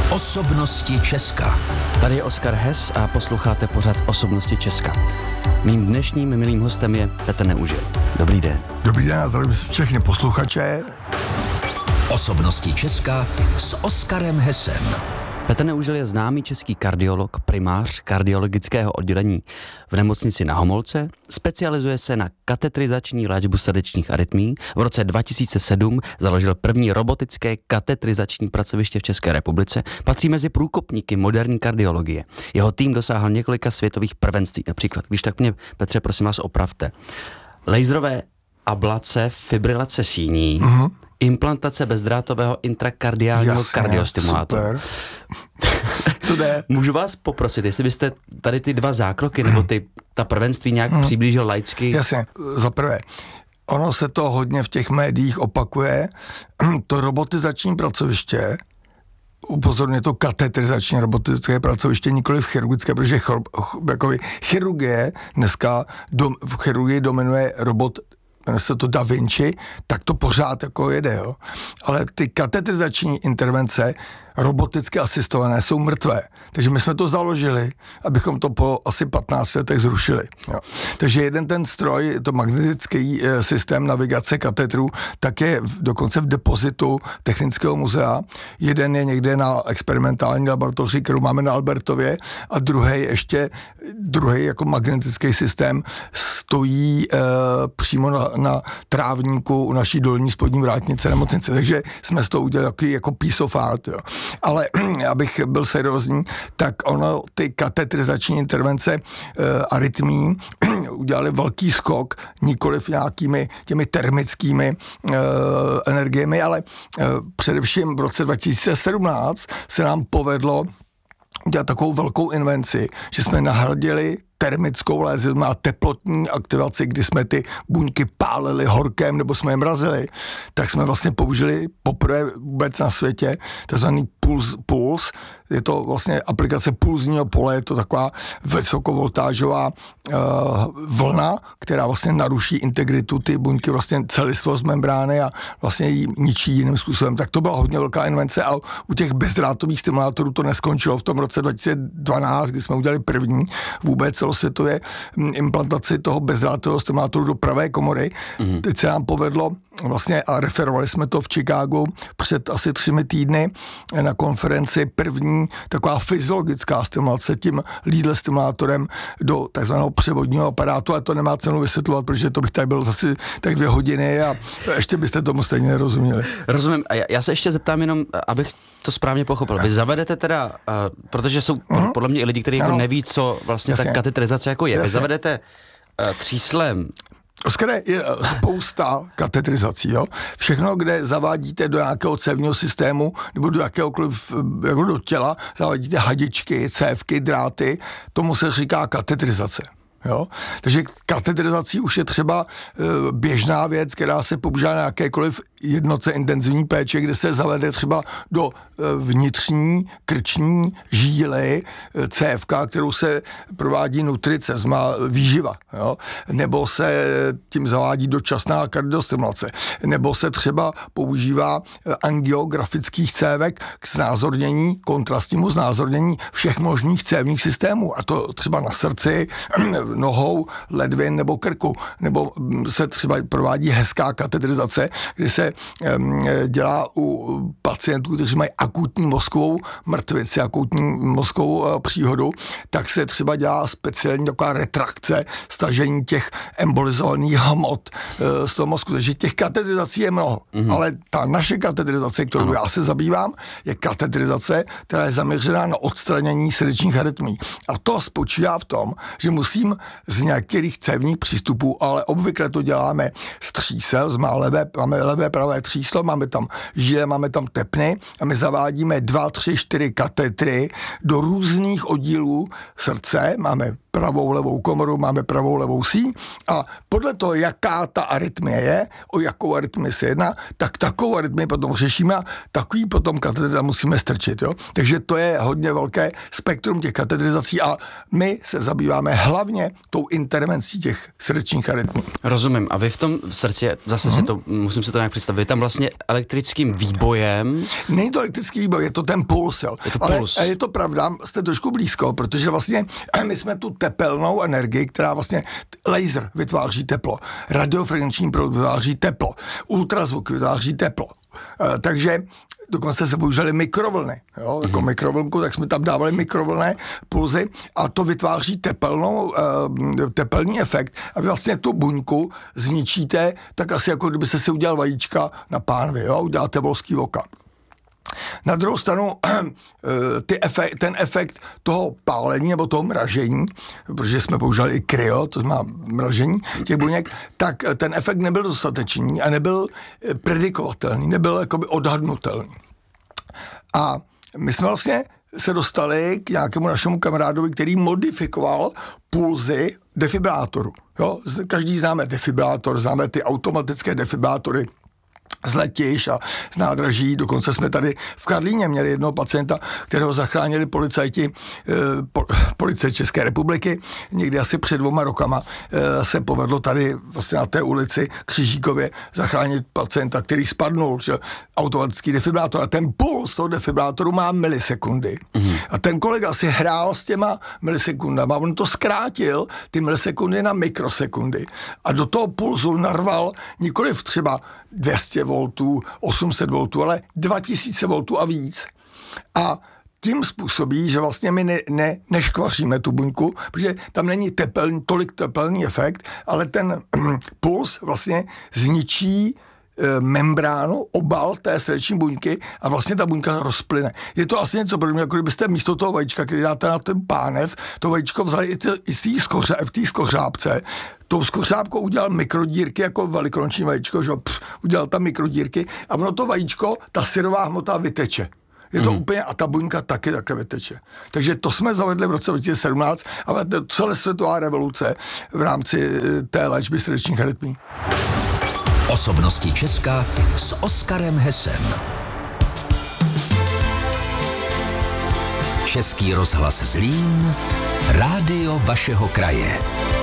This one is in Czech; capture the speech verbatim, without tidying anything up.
Osobnosti Česka. Tady je Oskar Hess a posloucháte pořad Osobnosti Česka. Mým dnešním milým hostem je Petr Neužil. Dobrý den. Dobrý den a zdravím všechny posluchače. Osobnosti Česka s Oskarem Hessem. Petr Neužil je známý český kardiolog, primář kardiologického oddělení v nemocnici Na Homolce, specializuje se na katetrizační léčbu srdečních arytmií. V roce dva tisíce sedm založil první robotické katetrizační pracoviště v České republice, patří mezi průkopníky moderní kardiologie. Jeho tým dosáhl několika světových prvenství, například, když tak mě, Petře, prosím vás, opravte. Laserové ablace, fibrilace síní, uh-huh. implantace bezdrátového intrakardiálního Jasně, kardiostimulátoru. Super. To jde. Můžu vás poprosit, jestli byste tady ty dva zákroky nebo ty, ta prvenství nějak hmm. přiblížil laicky? Jasně, za prvé. Ono se to hodně v těch médiích opakuje. To robotizační pracoviště, upozorně to katetrizační robotické pracoviště, nikoliv chirurgické, protože chor, jakoby, chirurgie dneska dom, v chirurgii dominuje robot, jmenuje se to Da Vinci, tak to pořád jako jede, jo. Ale ty katetrizační intervence roboticky asistované jsou mrtvé. Takže my jsme to založili, abychom to po asi patnácti letech zrušili. Jo. Takže jeden ten stroj, to magnetický e, systém navigace katetru, tak je v, dokonce v depozitu Technického muzea. Jeden je někde na experimentální laboratoři, kterou máme na Albertově, a druhý ještě, druhý jako magnetický systém stojí e, přímo na, na trávníku u naší dolní spodní vrátnice nemocnice. Takže jsme z toho udělali jako, jako piece of art, jo. Ale abych byl seriózní, tak ono, ty katetrizační intervence e, arytmí udělali velký skok, nikoliv nějakými těmi termickými e, energiemi, ale e, především v roce dva tisíce sedmnáct se nám povedlo udělat takovou velkou invenci, že jsme nahradili termickou lézidlu a teplotní aktivaci, kdy jsme ty buňky pálili horkem nebo jsme je mrazili, tak jsme vlastně použili poprvé vůbec na světě takzvaný puls, puls. Je to vlastně aplikace pulzního pole, je to taková vysokovoltážová uh, vlna, která vlastně naruší integritu ty buňky, vlastně celistvost membrány a vlastně ji ničí jiným způsobem. Tak to byla hodně velká invence a u těch bezdrátových stimulátorů to neskončilo v tom roce dva tisíce dvanáct, kdy jsme udělali první vůbec celosvětově implantaci toho bezdrátového stimulátoru do pravé komory. Mm-hmm. Teď se nám povedlo vlastně a referovali jsme to v Chicagu před asi třemi týdny na konferenci první taková fyziologická stimulace tím Lidl stimulátorem do takzvaného převodního aparátu, ale to nemá cenu vysvětlovat, protože to bych tady byl zase tak dvě hodiny a ještě byste tomu stejně nerozuměli. Rozumím. A já, já se ještě zeptám jenom, abych to správně pochopil. Vy zavedete teda, uh, protože jsou uh-huh. podle mě i lidi, kteří jako neví, co vlastně Jasně. ta katetrizace jako je. Jasně. Vy zavedete uh, tříslem. Oskare, je spousta katetrizací, jo. Všechno, kde zavádíte do nějakého cévního systému nebo do jakéhokoliv, jako do těla, zavádíte hadičky, cévky, dráty, tomu se říká katetrizace. Jo? Takže katetrizací už je třeba e, běžná věc, která se používá na jakékoliv jednotce intenzivní péče, kde se zavede třeba do e, vnitřní krční žíly e, cévka, kterou se provádí nutrice, má výživa. Jo? Nebo se tím zavádí dočasná kardiostimulace. Nebo se třeba používá angiografických cévek k znázornění, kontrastnímu znázornění všech možných cévních systémů. A to třeba na srdci, nohou, ledvin nebo krku. Nebo se třeba provádí hezká katetrizace, kdy se um, dělá u pacientů, kteří mají akutní mozkovou mrtvici, akutní mozkovou uh, příhodu, tak se třeba dělá speciální taková retrakce, stažení těch embolizovaných hmot uh, z toho mozku. Takže těch katetrizací je mnoho. Mm-hmm. Ale ta naše katetrizace, kterou já se zabývám, je katetrizace, která je zaměřená na odstranění srdečních arytmií. A to spočívá v tom, že musím z nějakých cévních přístupů, ale obvykle to děláme z třísel, má levé, máme levé pravé tříslo, máme tam žile, máme tam tepny a my zavádíme dva, tři, čtyři katetry do různých oddílů srdce, máme pravou levou komoru, máme pravou levou síň a podle toho, jaká ta arytmie je, o jakou arytmii se jedná, tak takovou arytmii potom řešíme a takový potom katetra musíme strčit. Jo? Takže to je hodně velké spektrum těch katetrizací a my se zabýváme hlavně tou intervencí těch srdečních arytmí. Rozumím. A vy v tom srdci, zase hmm. si to, musím si to nějak představit. Vy tam vlastně elektrickým výbojem... Není to elektrický výboj, je to ten puls, jo. Je to Ale puls. je to pravda, jste trošku blízko, protože vlastně my jsme tu tepelnou energii, která vlastně laser vytváří teplo, radiofrekvenční proud vytváří teplo, ultrazvuk vytváří teplo. Uh, takže dokonce se používaly mikrovlny, jo, jako mm-hmm. mikrovlnku, tak jsme tam dávali mikrovlné pulzy a to vytváří tepelnou, uh, tepelný efekt a vy vlastně tu buňku zničíte, tak asi jako kdyby se si udělal vajíčka na pánvi, jo, uděláte volský oka. Na druhou stranu ty efekt, ten efekt toho pálení nebo toho mražení, protože jsme používali i kryo, to znamená mražení těch buněk, tak ten efekt nebyl dostatečný a nebyl predikovatelný, nebyl jakoby odhadnutelný. A my jsme vlastně se dostali k nějakému našemu kamarádovi, který modifikoval pulzy defibrátoru. Jo? Každý známe defibrilátor, známe ty automatické defibrátory z letišť a z nádraží. Dokonce jsme tady v Karlíně měli jednoho pacienta, kterého zachránili policajti po, policie České republiky. Někdy asi před dvoma rokama se povedlo tady vlastně na té ulici Křižíkově zachránit pacienta, který spadnul, že automatický defibrátor. A ten puls toho defibrátoru má milisekundy. Mm-hmm. A ten kolega si hrál s těma milisekundama. On to zkrátil, ty milisekundy na mikrosekundy. A do toho pulzu narval nikoliv třeba dvě stě voltů, osm set voltů, ale dva tisíce voltů a víc. A tím způsobí, že vlastně my ne, ne, neškvaříme tu buňku, protože tam není tepelný, tolik tepelný efekt, ale ten mm, puls vlastně zničí e, membránu, obal té srdeční buňky a vlastně ta buňka rozplyne. Je to asi něco podobného, jako kdybyste místo toho vajíčka, který dáte na ten pánev, to vajíčko vzali i, t- i v té skořápce, tou skořápkou udělal mikrodírky, jako velikonoční vajíčko, že pff, udělal tam mikrodírky a ono to vajíčko, ta syrová hmota vyteče. Je to mm. úplně, a ta buňka taky takhle vyteče. Takže to jsme zavedli v roce dva tisíce sedmnáct, ale to je celosvětová revoluce v rámci té léčby srdečních arytmí. Osobnosti Česka s Oskarem Hesem. Český rozhlas Zlín, rádio vašeho kraje.